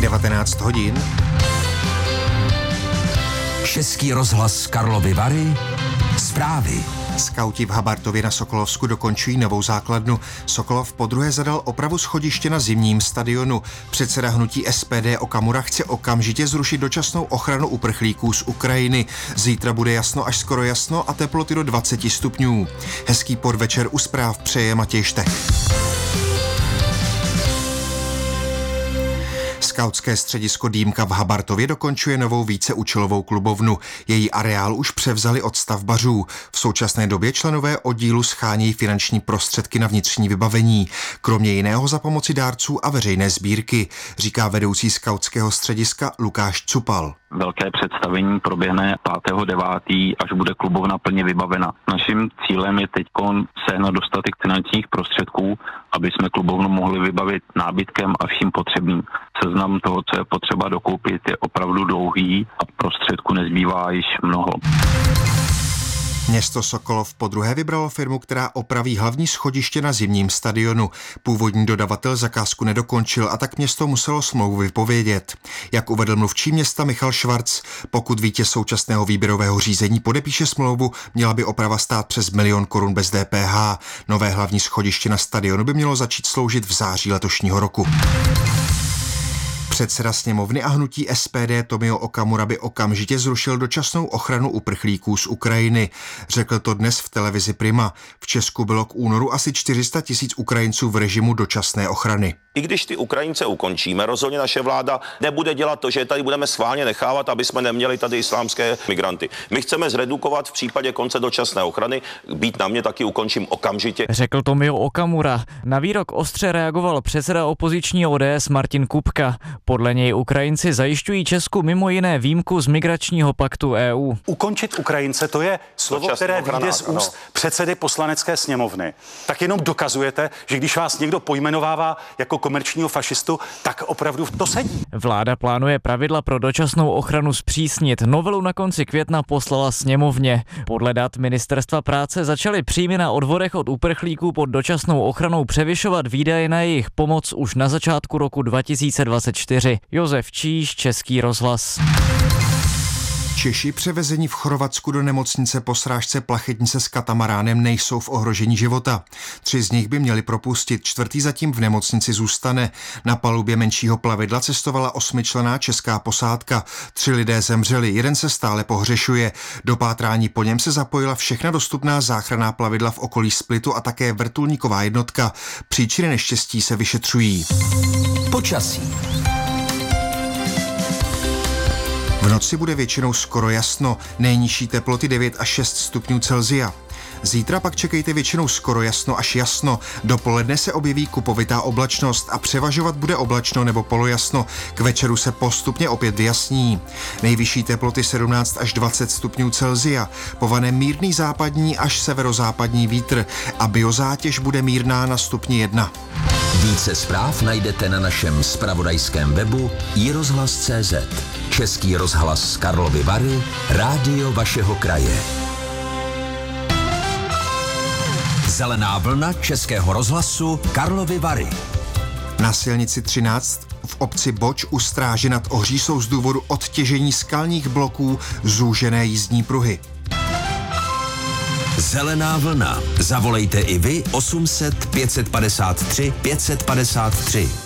19 hodin. Český rozhlas Karlovy Vary. Zprávy. Skauti v Habartově na Sokolovsku dokončují novou základnu. Sokolov podruhé zadal opravu schodiště na zimním stadionu. Předseda hnutí SPD Okamura chce okamžitě zrušit dočasnou ochranu uprchlíků z Ukrajiny. Zítra bude jasno až skoro jasno a teploty do 20 stupňů. Hezký podvečer u zpráv přeje Matěj Štech. Skautské středisko Dýmka v Habartově dokončuje novou víceúčelovou klubovnu. Její areál už převzali od stavbařů. V současné době členové oddílu schánějí finanční prostředky na vnitřní vybavení. Kromě jiného za pomoci dárců a veřejné sbírky, říká vedoucí skautského střediska Lukáš Cupal. Velké představení proběhne 5.9., až bude klubovna plně vybavena. Naším cílem je teď sehnat dostatek finančních prostředků, aby jsme klubovnu mohli vybavit nábytkem a vším potřebným. Seznam toho, co je potřeba dokoupit, je opravdu dlouhý a prostředků nezbývá již mnoho. Město Sokolov podruhé vybralo firmu, která opraví hlavní schodiště na zimním stadionu. Původní dodavatel zakázku nedokončil a tak město muselo smlouvu vypovědět. Jak uvedl mluvčí města Michal Švarc, pokud vítěz současného výběrového řízení podepíše smlouvu, měla by oprava stát přes 1 000 000 korun bez DPH. Nové hlavní schodiště na stadionu by mělo začít sloužit v září letošního roku. Předseda sněmovny a hnutí SPD Tomio Okamura by okamžitě zrušil dočasnou ochranu uprchlíků z Ukrajiny. Řekl to dnes v televizi Prima. V Česku bylo k únoru asi 400 000 Ukrajinců v režimu dočasné ochrany. I když ty Ukrajince ukončíme, rozhodně naše vláda nebude dělat to, že tady budeme schválně nechávat, aby jsme neměli tady islámské migranty. My chceme zredukovat v případě konce dočasné ochrany, být na mě taky ukončím okamžitě. Řekl Tomio Okamura. Na výrok ostře reagoval předseda opoziční ODS Martin Kupka. Podle něj Ukrajinci zajišťují Česku mimo jiné výjimku z migračního paktu EU. Ukončit Ukrajince, to je slovo, které vyjde z úst předsedy poslanecké sněmovny. Tak jenom dokazujete, že když vás někdo pojmenovává jako komerčního fašistu, tak opravdu to sedí. Vláda plánuje pravidla pro dočasnou ochranu zpřísnit. Novelu na konci května poslala sněmovně. Podle dat Ministerstva práce začaly příjmy na odvodech od uprchlíků pod dočasnou ochranou převyšovat výdaje na jejich pomoc už na začátku roku 2024. Josef Číš, Český rozhlas. Češi převezení v Chorvatsku do nemocnice po srážce plachetnice s katamaránem nejsou v ohrožení života. 3 z nich by měli propustit, 4. zatím v nemocnici zůstane. Na palubě menšího plavidla cestovala 8členná česká posádka. 3 lidé zemřeli, 1 se stále pohřešuje. Do pátrání po něm se zapojila všechna dostupná záchranná plavidla v okolí Splitu a také vrtulníková jednotka. Příčiny neštěstí se vyšetřují. Počasí. V noci bude většinou skoro jasno, nejnižší teploty 9 až 6 stupňů Celsia. Zítra pak čekejte většinou skoro jasno až jasno, dopoledne se objeví kupovitá oblačnost a převažovat bude oblačno nebo polojasno, k večeru se postupně opět vyjasní. Nejvyšší teploty 17 až 20 stupňů Celsia, povane mírný západní až severozápadní vítr a biozátěž bude mírná na stupni 1. Více zpráv najdete na našem zpravodajském webu iRozhlas.cz. Český rozhlas Karlovy Vary, rádio vašeho kraje. Zelená vlna Českého rozhlasu Karlovy Vary. Na silnici 13 v obci Boč u Stráže nad Ohří jsou z důvodu odtěžení skalních bloků zúžené jízdní pruhy. Zelená vlna. Zavolejte i vy 800 553 553.